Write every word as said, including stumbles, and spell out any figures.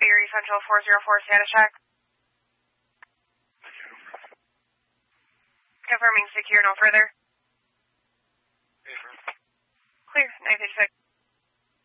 Erie Central four zero four status check. Confirming secure, no further.